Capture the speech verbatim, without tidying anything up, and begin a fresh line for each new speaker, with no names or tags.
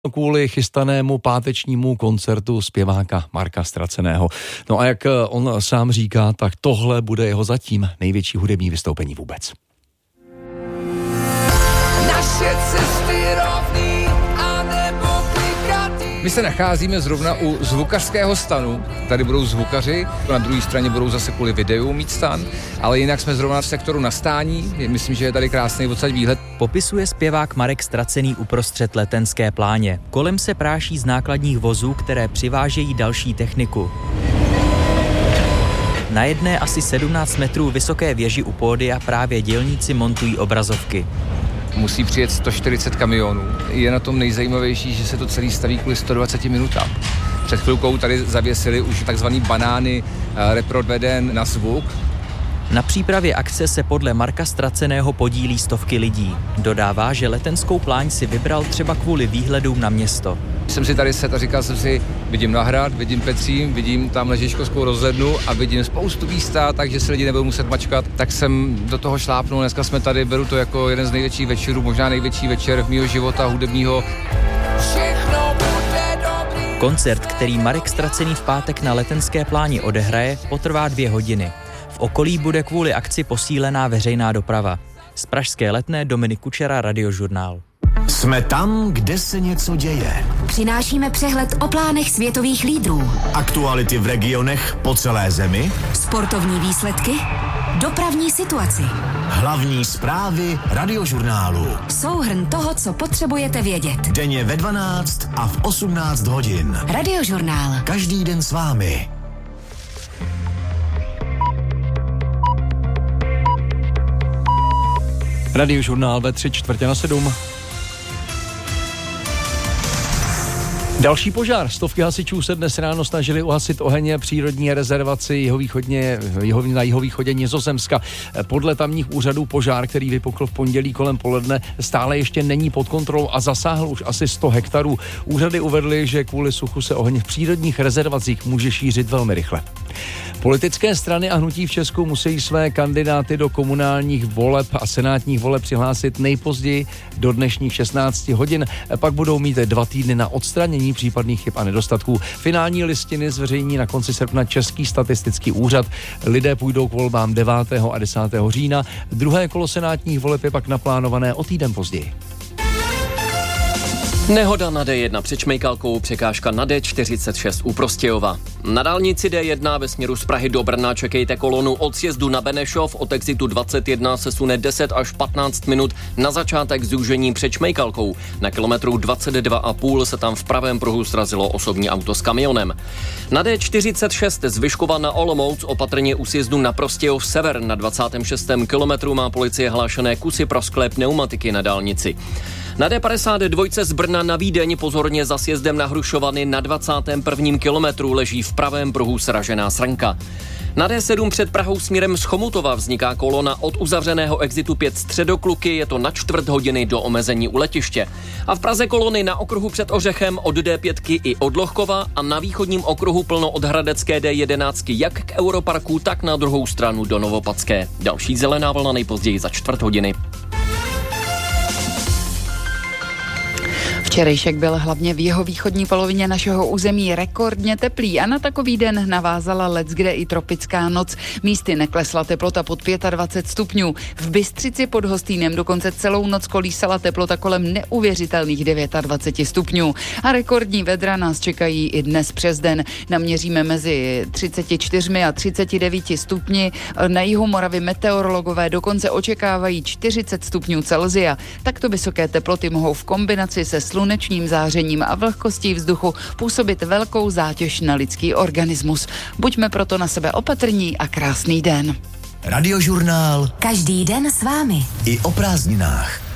kvůli chystanému pátečnímu koncertu zpěváka Marka Ztraceného. No a jak on sám říká, tak tohle bude jeho zatím největší hudební vystoupení vůbec.
Naše cesty rovný a nebo klikatý.
My se nacházíme zrovna u zvukařského stanu. Tady budou zvukaři, na druhé straně budou zase kvůli videu mít stan, ale jinak jsme zrovna v sektoru nastání. Myslím, že je tady krásný odsaď výhled.
Popisuje zpěvák Marek Ztracený uprostřed Letenské pláně. Kolem se práší z nákladních vozů, které přivážejí další techniku. Na jedné asi sedmnáct metrů vysoké věži u pódia právě dělníci montují obrazovky.
Musí přijet sto čtyřicet kamionů. Je na tom nejzajímavější, že se to celý staví kvůli sto dvacet minutám. Před chvilkou tady zavěsili už takzvaný banány reprodveden na zvuk.
Na přípravě akce se podle Marka Ztraceného podílí stovky lidí. Dodává, že Letenskou pláň si vybral třeba kvůli výhledům na město.
Jsem si tady set a říkal jsem si, vidím na hrad, vidím Petřín, vidím tam Žižkovskou rozhlednu a vidím spoustu místa, takže si lidi nebudou muset mačkat. Tak jsem do toho šlápnul, dneska jsme tady, beru to jako jeden z největších večerů, možná největší večer mýho života hudebního.
Koncert, který Marek Ztracený v pátek na Letenské pláni odehraje, potrvá dvě hodiny. V okolí bude kvůli akci posílená veřejná doprava. Z pražské Letné Dominik Kučera, Radiožurnál.
Jsme tam, kde se něco děje.
Přinášíme přehled o plánech světových lídrů.
Aktuality v regionech po celé zemi.
Sportovní výsledky. Dopravní situaci.
Hlavní zprávy Radiožurnálu.
Souhrn toho, co potřebujete vědět.
Denně ve dvanáct a v osmnáct hodin.
Radiožurnál.
Každý den s vámi.
Radiožurnál ve tři čtvrtě na sedm. Další požár. Stovky hasičů se dnes ráno snažili uhasit oheň přírodní rezervaci jihovýchodně, jiho, na jihovýchodě Nizozemska. Podle tamních úřadů požár, který vypukl v pondělí kolem poledne, stále ještě není pod kontrolou a zasáhl už asi sto hektarů. Úřady uvedly, že kvůli suchu se oheň v přírodních rezervacích může šířit velmi rychle. Politické strany a hnutí v Česku musí své kandidáty do komunálních voleb a senátních voleb přihlásit nejpozději do dnešních šestnácti hodin. Pak budou mít dva týdny na odstranění případných chyb a nedostatků. Finální listiny zveřejní na konci srpna Český statistický úřad. Lidé půjdou k volbám devátého a desátého října. Druhé kolo senátních voleb je pak naplánované o týden později.
Nehoda na D jedna před Šmejkalkou, překážka na D čtyřicet šest u Prostějova. Na dálnici D jedna ve směru z Prahy do Brna čekejte kolonu od sjezdu na Benešov, od exitu dvacet jedna se sune deset až patnáct minut na začátek zúžení před Šmejkalkou. Na kilometru dvacet dva a půl se tam v pravém pruhu srazilo osobní auto s kamionem. Na D čtyřicet šest z Vyškova na Olomouc opatrně u sjezdu na Prostějov sever na dvacátém šestém kilometru má policie hlášené kusy pro sklep pneumatiky na dálnici. Na D padesát dva z Brna na Vídeň pozorně za sjezdem na Hrušovany na dvacátém prvním kilometru leží v pravém pruhu sražená srnka. Na D sedm před Prahou směrem z Chomutova vzniká kolona od uzavřeného exitu pět Středokluky, je to na čtvrt hodiny do omezení u letiště. A v Praze kolony na okruhu před Ořechem od D pět i od Lochkova a na východním okruhu plno od hradecké D jedenáct jak k Europarku, tak na druhou stranu do Novopadské. Další zelená vlna nejpozději za čtvrt hodiny.
Včerejšek byl hlavně v jihovýchodní polovině našeho území rekordně teplý a na takový den navázala leckde i tropická noc. Místy neklesla teplota pod dvacet pět stupňů. V Bystřici pod Hostýnem dokonce celou noc kolísala teplota kolem neuvěřitelných dvacet devět stupňů. A rekordní vedra nás čekají i dnes přes den. Naměříme mezi třicet čtyři a třicet devět stupni. Na jihu Moravy meteorologové dokonce očekávají čtyřicet stupňů Celsia. Takto vysoké teploty mohou v kombinaci se slunečním zářením a vlhkostí vzduchu působit velkou zátěž na lidský organismus. Buďme proto na sebe opatrní a krásný den.
Radiožurnál.
Každý den s vámi.
I o prázdninách.